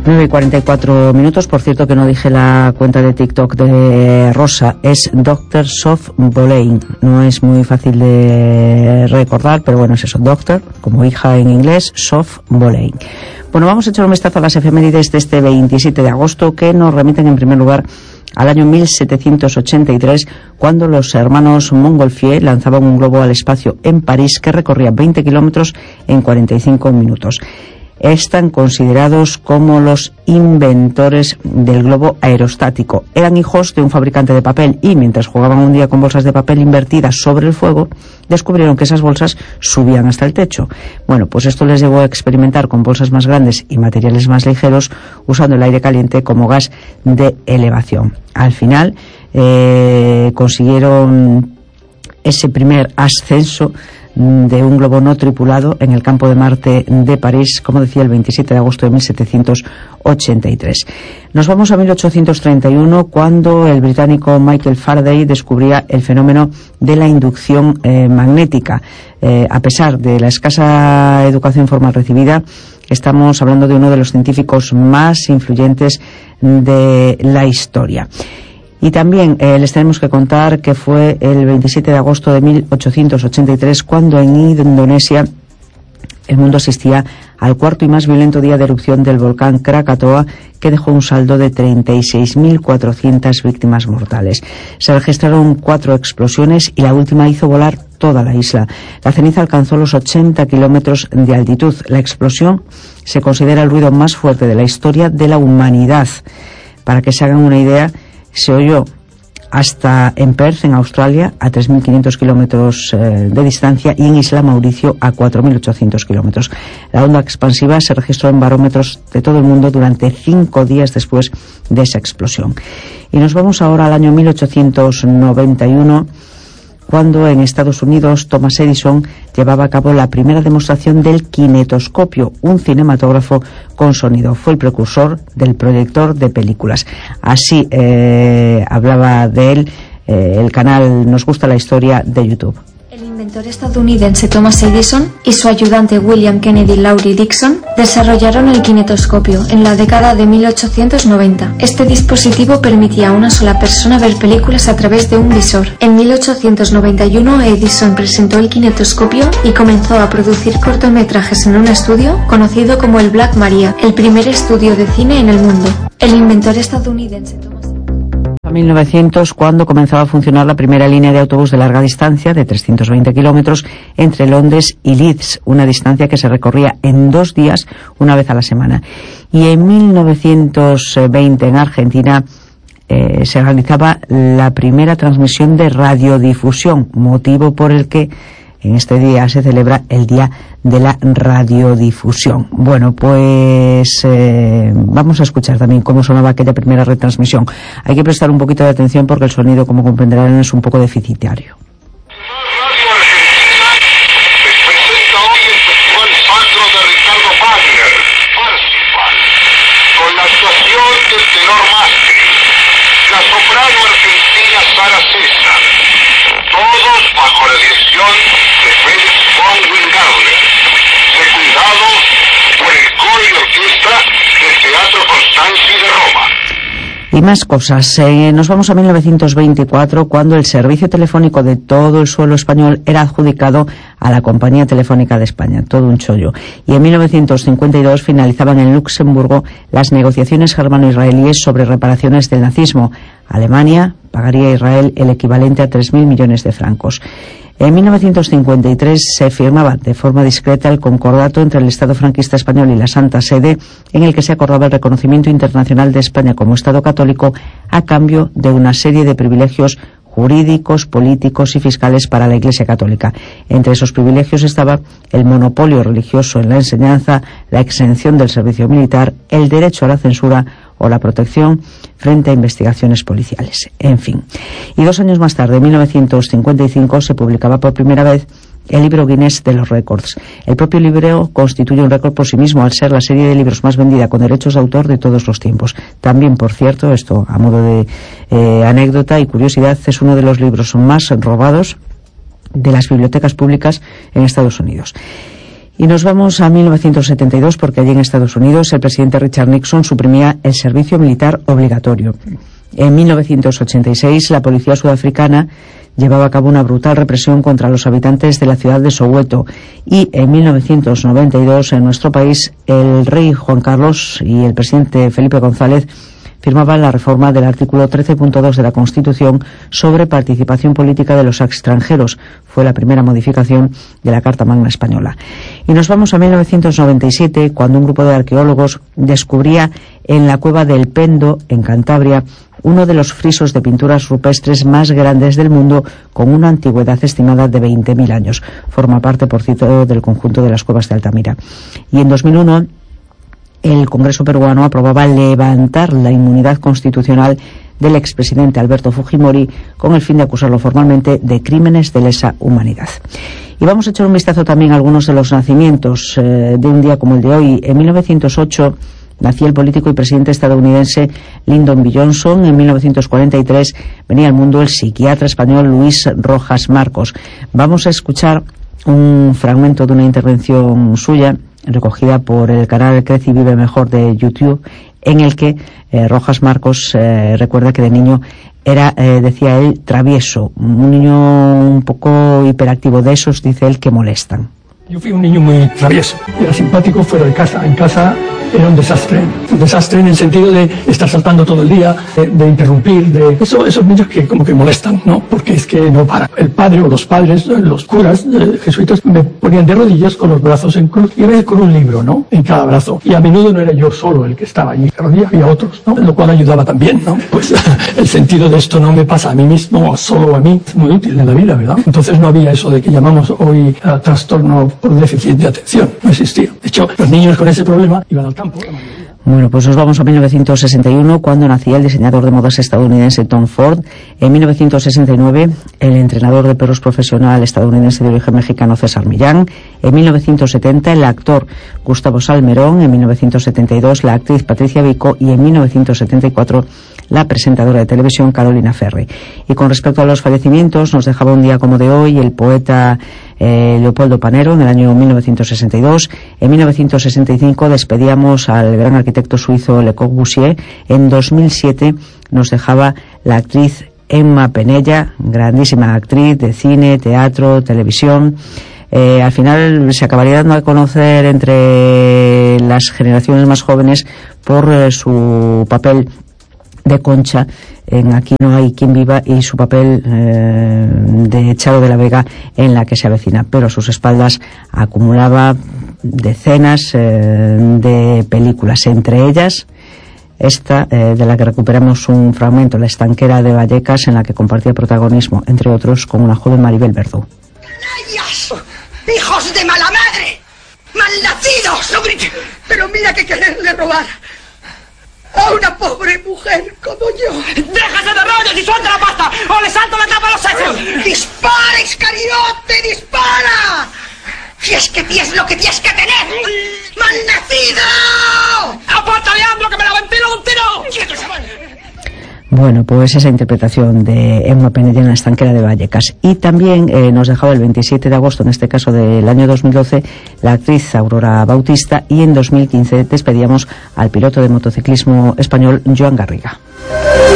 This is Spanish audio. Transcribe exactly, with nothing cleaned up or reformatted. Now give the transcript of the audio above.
nueve y cuarenta y cuatro minutos. Por cierto que no dije la cuenta de TikTok de Rosa, es doctor Sof Boleyn. No es muy fácil de recordar, pero bueno, es eso, doctor, como hija en inglés, Sof Boleyn. Bueno, vamos a echar un vistazo a las efemérides de este veintisiete de agosto, que nos remiten en primer lugar al año mil setecientos ochenta y tres, cuando los hermanos Montgolfier lanzaban un globo al espacio en París que recorría veinte kilómetros en cuarenta y cinco minutos. Están considerados como los inventores del globo aerostático. Eran hijos de un fabricante de papel y, mientras jugaban un día con bolsas de papel invertidas sobre el fuego, descubrieron que esas bolsas subían hasta el techo. Bueno, pues esto les llevó a experimentar con bolsas más grandes y materiales más ligeros, usando el aire caliente como gas de elevación. Al final eh, consiguieron ese primer ascenso de un globo no tripulado en el campo de Marte de París, como decía, el veintisiete de agosto de mil setecientos ochenta y tres. Nos vamos a mil ochocientos treinta y uno, cuando el británico Michael Faraday descubría el fenómeno de la inducción eh, magnética. Eh, a pesar de la escasa educación formal recibida, estamos hablando de uno de los científicos más influyentes de la historia. Y también eh, les tenemos que contar que fue el veintisiete de agosto de mil ochocientos ochenta y tres cuando en Indonesia el mundo asistía al cuarto y más violento día de erupción del volcán Krakatoa, que dejó un saldo de treinta y seis mil cuatrocientas víctimas mortales. Se registraron cuatro explosiones y la última hizo volar toda la isla. La ceniza alcanzó los ochenta kilómetros de altitud. La explosión se considera el ruido más fuerte de la historia de la humanidad. Para que se hagan una idea, se oyó hasta en Perth, en Australia, a tres mil quinientos kilómetros eh, de distancia, y en Isla Mauricio a cuatro mil ochocientos kilómetros. La onda expansiva se registró en barómetros de todo el mundo durante cinco días después de esa explosión. Y nos vamos ahora al año mil ochocientos noventa y uno, cuando en Estados Unidos Thomas Edison llevaba a cabo la primera demostración del kinetoscopio, un cinematógrafo con sonido. Fue el precursor del proyector de películas. Así eh, hablaba de él eh, el canal Nos Gusta la Historia de YouTube. El inventor estadounidense Thomas Edison y su ayudante William Kennedy Laurie Dixon desarrollaron el kinetoscopio en la década de mil ochocientos noventa. Este dispositivo permitía a una sola persona ver películas a través de un visor. En mil ochocientos noventa y uno Edison presentó el kinetoscopio y comenzó a producir cortometrajes en un estudio conocido como el Black Maria, el primer estudio de cine en el mundo. El inventor estadounidense Thomas A mil novecientos, cuando comenzaba a funcionar la primera línea de autobús de larga distancia de trescientos veinte kilómetros entre Londres y Leeds, una distancia que se recorría en dos días, una vez a la semana. Y en mil novecientos veinte, en Argentina, eh, se realizaba la primera transmisión de radiodifusión, motivo por el que en este día se celebra el Día de la Radiodifusión. Bueno, pues eh, vamos a escuchar también cómo sonaba aquella primera retransmisión. Hay que prestar un poquito de atención porque el sonido, como comprenderán, es un poco deficitario. Radio Argentina les presenta hoy el Festival Sacro de Ricardo Wagner, Parsifal, con la actuación del tenor Mastri, la soprano argentina Sara César, todos bajo la dirección de Felix von Wingardner, secundados por el coro y orquesta del Teatro Constanzi de Roma. Y más cosas. Eh, nos vamos a mil novecientos veinticuatro, cuando el servicio telefónico de todo el suelo español era adjudicado a la Compañía Telefónica de España. Todo un chollo. Y en mil novecientos cincuenta y dos finalizaban en Luxemburgo las negociaciones germano-israelíes sobre reparaciones del nazismo. Alemania pagaría a Israel el equivalente a tres mil millones de francos. En mil novecientos cincuenta y tres se firmaba de forma discreta el concordato entre el Estado franquista español y la Santa Sede, en el que se acordaba el reconocimiento internacional de España como Estado católico a cambio de una serie de privilegios jurídicos, políticos y fiscales para la Iglesia Católica. Entre esos privilegios estaba el monopolio religioso en la enseñanza, la exención del servicio militar, el derecho a la censura o la protección frente a investigaciones policiales. En fin. Y dos años más tarde, en mil novecientos cincuenta y cinco, se publicaba por primera vez el libro Guinness de los récords. El propio libro constituye un récord por sí mismo, al ser la serie de libros más vendida con derechos de autor de todos los tiempos. También, por cierto, esto a modo de eh, anécdota y curiosidad, es uno de los libros más robados de las bibliotecas públicas en Estados Unidos. Y nos vamos a mil novecientos setenta y dos porque allí en Estados Unidos el presidente Richard Nixon suprimía el servicio militar obligatorio. En mil novecientos ochenta y seis la policía sudafricana llevaba a cabo una brutal represión contra los habitantes de la ciudad de Soweto, y en mil novecientos noventa y dos en nuestro país el rey Juan Carlos y el presidente Felipe González firmaban la reforma del artículo trece punto dos de la Constitución sobre participación política de los extranjeros. Fue la primera modificación de la Carta Magna Española. Y nos vamos a mil novecientos noventa y siete, cuando un grupo de arqueólogos descubría en la cueva del Pendo, en Cantabria, uno de los frisos de pinturas rupestres más grandes del mundo, con una antigüedad estimada de veinte mil años. Forma parte, por cierto, del conjunto de las cuevas de Altamira. Y en dos mil uno, el Congreso peruano aprobaba levantar la inmunidad constitucional del expresidente Alberto Fujimori con el fin de acusarlo formalmente de crímenes de lesa humanidad. Y vamos a echar un vistazo también a algunos de los nacimientos eh, de un día como el de hoy. En mil novecientos ocho nacía el político y presidente estadounidense Lyndon B. Johnson. En mil novecientos cuarenta y tres venía al mundo el psiquiatra español Luis Rojas Marcos. Vamos a escuchar un fragmento de una intervención suya recogida por el canal Crece y Vive Mejor de YouTube, en el que eh, Rojas Marcos eh, recuerda que de niño era, eh, decía él, travieso, un niño un poco hiperactivo, de esos, dice él, que molestan. Yo fui un niño muy travieso, era simpático fuera de casa, en casa era un desastre, un desastre en el sentido de estar saltando todo el día, de, de interrumpir, de eso, esos niños que como que molestan, ¿no? Porque es que no para. El padre o los padres, los curas eh, jesuitas me ponían de rodillas con los brazos en cruz y a veces con un libro, ¿no? En cada brazo. Y a menudo no era yo solo el que estaba allí, de rodillas, había otros, ¿no? Lo cual ayudaba también, ¿no? Pues el sentido de esto no me pasa a mí mismo o solo a mí, es muy útil en la vida, ¿verdad? Entonces no había eso de que llamamos hoy uh, trastorno por déficit de atención, no existía. De hecho, los niños con ese problema iban al campo, la mayoría. Bueno, pues nos vamos a mil novecientos sesenta y uno, cuando nacía el diseñador de modas estadounidense Tom Ford. En mil novecientos sesenta y nueve, el entrenador de perros profesional estadounidense de origen mexicano César Millán. En mil novecientos setenta, el actor Gustavo Salmerón. En mil novecientos setenta y dos, la actriz Patricia Vico. Y en mil novecientos setenta y cuatro, la presentadora de televisión Carolina Ferri. Y con respecto a los fallecimientos, nos dejaba un día como de hoy el poeta eh, Leopoldo Panero en el año mil novecientos sesenta y dos. En mil novecientos sesenta y cinco despedíamos al gran arquitecto suizo Le Corbusier. En dos mil siete nos dejaba la actriz Emma Penella, grandísima actriz de cine, teatro, televisión. Eh, al final se acabaría dando a conocer entre las generaciones más jóvenes por eh, su papel de Concha en Aquí no hay quien viva y su papel eh, de Charo de la Vega en La que se avecina, pero a sus espaldas acumulaba decenas eh, de películas, entre ellas esta eh, de la que recuperamos un fragmento, La estanquera de Vallecas, en la que compartía protagonismo, entre otros, con una joven Maribel Verdú. ¡Canallas! ¡Hijos de mala madre! ¡Malnacidos! ¡No grite! Pero mira que quererle robar a una pobre mujer como yo. ¡Déjate de rollos y suelta la pasta! ¡O le salto la tapa a los sesos! ¡Dispara, Iscariote, dispara! Si es que tienes lo que tienes que tener. ¡Malnacido! ¡Aparta, Leandro, que me la ventilo de un tiro! ¡Quieto, chaval! Bueno, pues esa interpretación de Emma Penella en La estanquera de Vallecas. Y también eh, nos dejaba el veintisiete de agosto, en este caso del año dos mil doce, la actriz Aurora Bautista, y en dos mil quince despedíamos al piloto de motociclismo español Joan Garriga.